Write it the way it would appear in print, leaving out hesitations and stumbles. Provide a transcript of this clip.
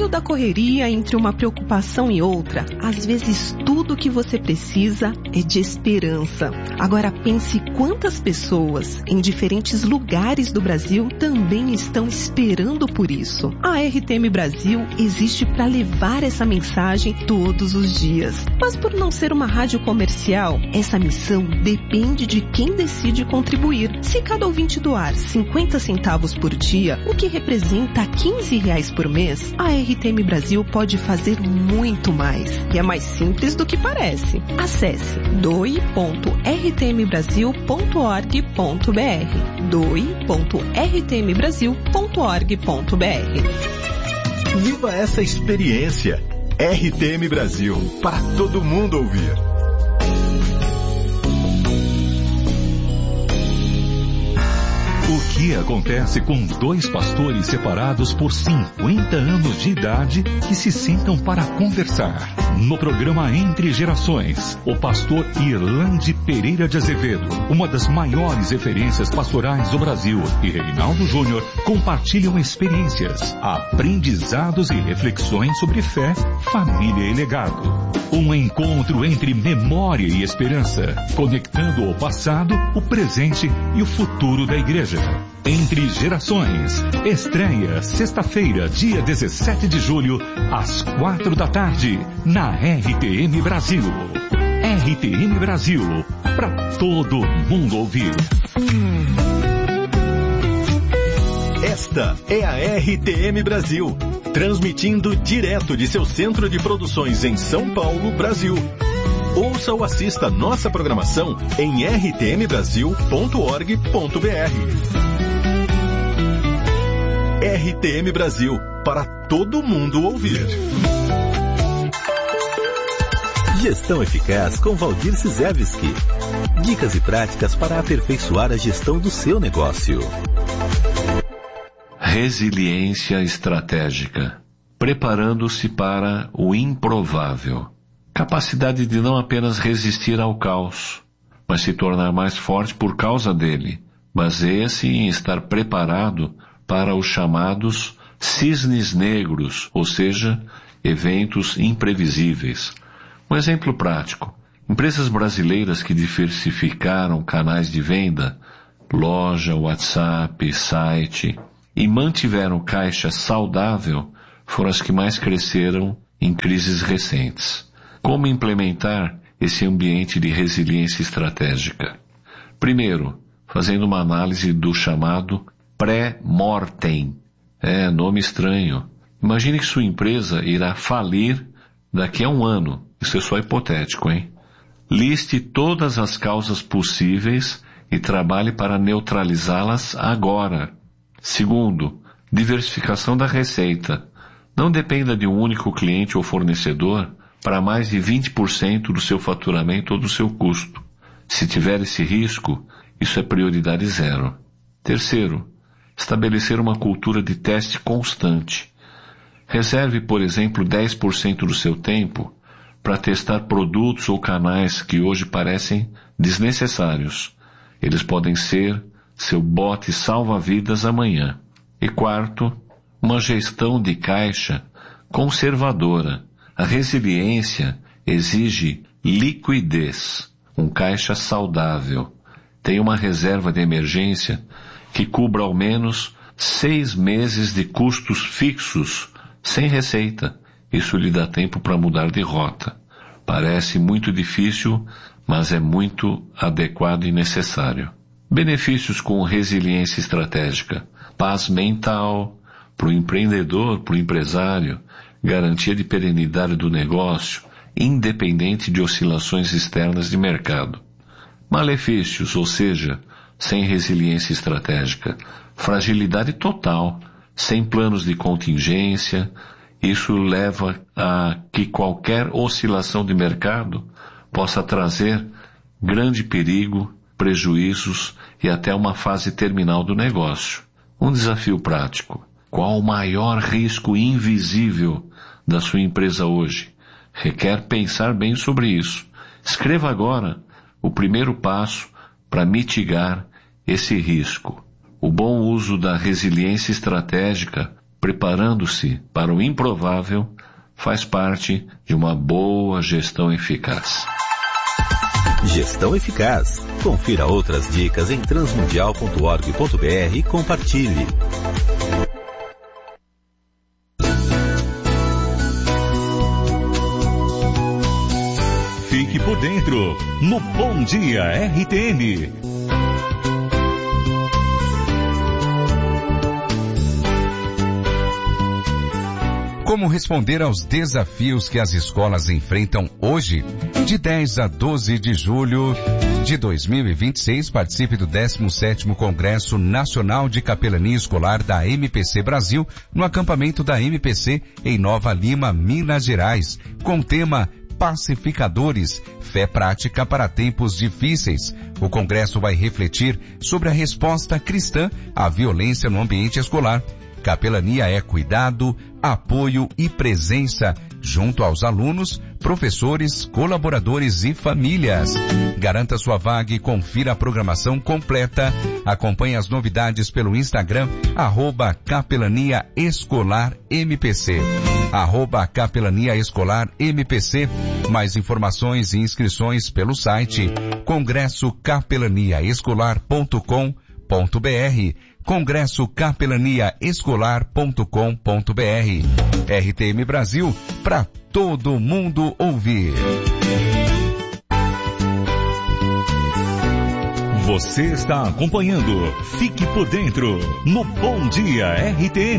meio da correria, entre uma preocupação e outra, às vezes tudo o que você precisa é de esperança. Agora pense quantas pessoas em diferentes lugares do Brasil também estão esperando por isso. A RTM Brasil existe para levar essa mensagem todos os dias. Mas por não ser uma rádio comercial, essa missão depende de quem decide contribuir. Se cada ouvinte doar 50 centavos por dia, o que representa R$15 por mês, a RTM Brasil pode fazer muito mais. E é mais simples do que parece. Acesse doe.rtmbrasil.org.br doe.rtmbrasil.org.br. Viva essa experiência! RTM Brasil, para todo mundo ouvir. O que acontece com dois pastores separados por 50 anos de idade que se sentam para conversar? No programa Entre Gerações, o pastor Irlande Pereira de Azevedo, uma das maiores referências pastorais do Brasil, e Reinaldo Júnior compartilham experiências, aprendizados e reflexões sobre fé, família e legado. Um encontro entre memória e esperança, conectando o passado, o presente e o futuro da igreja. Entre Gerações, estreia sexta-feira, dia 17 de julho, às 4 da tarde, na RTM Brasil. RTM Brasil, para todo mundo ouvir. Esta é a RTM Brasil, transmitindo direto de seu centro de produções em São Paulo, Brasil. Ouça ou assista nossa programação em rtmbrasil.org.br. RTM Brasil, para todo mundo ouvir. Gestão eficaz com Valdir Sizevski. Dicas e práticas para aperfeiçoar a gestão do seu negócio. Resiliência estratégica. Preparando-se para o improvável. Capacidade de não apenas resistir ao caos, mas se tornar mais forte por causa dele. Baseia-se em estar preparado para os chamados cisnes negros, ou seja, eventos imprevisíveis. Um exemplo prático. Empresas brasileiras que diversificaram canais de venda, loja, WhatsApp, site, e mantiveram caixa saudável, foram as que mais cresceram em crises recentes. Como implementar esse ambiente de resiliência estratégica? Primeiro, fazendo uma análise do chamado pré-mortem. Nome estranho. Imagine que sua empresa irá falir daqui a um ano. Isso é só hipotético, hein? Liste todas as causas possíveis e trabalhe para neutralizá-las agora. Segundo, diversificação da receita. Não dependa de um único cliente ou fornecedor para mais de 20% do seu faturamento ou do seu custo. Se tiver esse risco, isso é prioridade zero. Terceiro, estabelecer uma cultura de teste constante. Reserve, por exemplo, 10% do seu tempo para testar produtos ou canais que hoje parecem desnecessários. Eles podem ser seu bote salva-vidas amanhã. E quarto, uma gestão de caixa conservadora. A resiliência exige liquidez, um caixa saudável. Tenha uma reserva de emergência que cubra ao menos 6 meses de custos fixos, sem receita. Isso lhe dá tempo para mudar de rota. Parece muito difícil, mas é muito adequado e necessário. Benefícios com resiliência estratégica. Paz mental para o empreendedor, para o empresário, garantia de perenidade do negócio, independente de oscilações externas de mercado. Malefícios, ou seja, sem resiliência estratégica, fragilidade total, sem planos de contingência. Isso leva a que qualquer oscilação de mercado possa trazer grande perigo, prejuízos e até uma fase terminal do negócio. Um desafio prático. Qual o maior risco invisível da sua empresa hoje? Requer pensar bem sobre isso. Escreva agora o primeiro passo para mitigar esse risco. O bom uso da resiliência estratégica preparando-se para o improvável, faz parte de uma boa gestão eficaz. Gestão eficaz. Confira outras dicas em transmundial.org.br e compartilhe. Fique por dentro, no Bom Dia RTM. Como responder aos desafios que as escolas enfrentam hoje? De 10 a 12 de julho de 2026, participe do 17º Congresso Nacional de Capelania Escolar da MPC Brasil, no acampamento da MPC em Nova Lima, Minas Gerais, com o tema Pacificadores, fé prática para tempos difíceis. O congresso vai refletir sobre a resposta cristã à violência no ambiente escolar. Capelania é cuidado, apoio e presença junto aos alunos, professores, colaboradores e famílias. Garanta sua vaga e confira a programação completa. Acompanhe as novidades pelo Instagram, @CapelaniaEscolarMPC. @CapelaniaEscolarMPC. Mais informações e inscrições pelo site congressocapelaniaescolar.com.br. congressocapelaniaescolar.com.br. RTM Brasil, para todo mundo ouvir. Você está acompanhando Fique por Dentro no Bom Dia RTM.